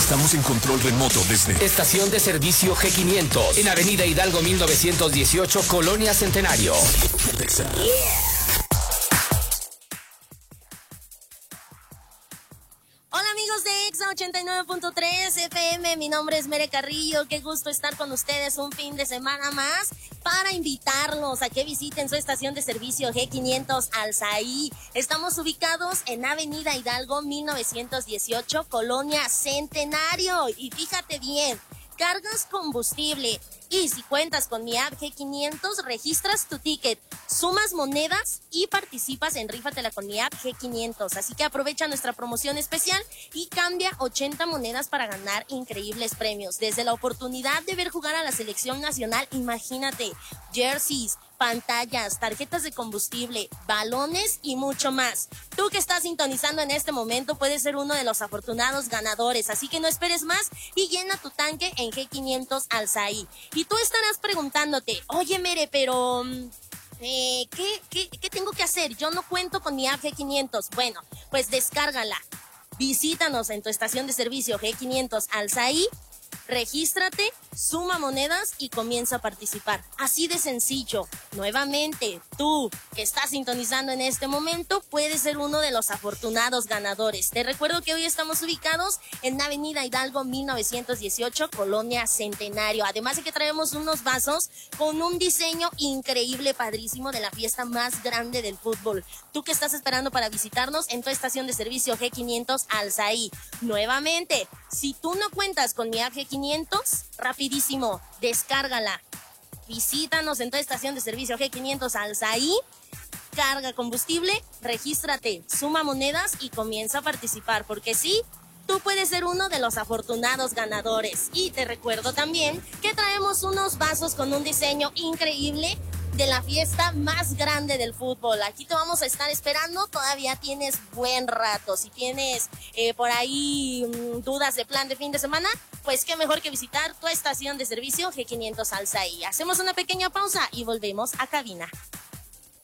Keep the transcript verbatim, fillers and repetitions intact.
Estamos en control remoto desde Estación de Servicio G quinientos, en Avenida Hidalgo mil novecientos dieciocho, Colonia Centenario. Yeah. Hola amigos de Exa ochenta y nueve punto tres F M, mi nombre es Mere Carrillo, qué gusto estar con ustedes un fin de semana más para invitarlos a que visiten su estación de servicio G quinientos Alzaí. Estamos ubicados en Avenida Hidalgo mil novecientos dieciocho, Colonia Centenario. Y fíjate bien, cargas combustible y si cuentas con mi app G quinientos, registras tu ticket, sumas monedas y participas en Rífatela con mi app G quinientos. Así que aprovecha nuestra promoción especial y cambia ochenta monedas para ganar increíbles premios. Desde la oportunidad de ver jugar a la selección nacional, imagínate, jerseys, pantallas, tarjetas de combustible, balones y mucho más. Tú que estás sintonizando en este momento puedes ser uno de los afortunados ganadores, así que no esperes más y llena tu tanque en G quinientos Alzaí. Y tú estarás preguntándote, oye Mere, pero eh, ¿qué, qué, ¿qué tengo que hacer? Yo no cuento con mi app G quinientos. Bueno, pues descárgala. Visítanos en tu estación de servicio G quinientos Alzaí. Regístrate, suma monedas y comienza a participar. Así de sencillo. Nuevamente, tú que estás sintonizando en este momento puedes ser uno de los afortunados ganadores. Te recuerdo que hoy estamos ubicados en Avenida Hidalgo mil novecientos dieciocho, Colonia Centenario. Además de que traemos unos vasos con un diseño increíble, padrísimo, de la fiesta más grande del fútbol. Tú que estás esperando para visitarnos en tu estación de servicio G quinientos Alzaí. Nuevamente, si tú no cuentas con mi app G quinientos, rapidísimo, descárgala. Visítanos en tu estación de servicio G quinientos Alzaí, carga combustible, regístrate, suma monedas y comienza a participar, porque sí, tú puedes ser uno de los afortunados ganadores. Y te recuerdo también que traemos unos vasos con un diseño increíble de la fiesta más grande del fútbol. Aquí te vamos a estar esperando, todavía tienes buen rato. Si tienes eh, por ahí mmm, dudas de plan de fin de semana, pues qué mejor que visitar tu estación de servicio G quinientos Alzaí. Hacemos una pequeña pausa y volvemos a cabina.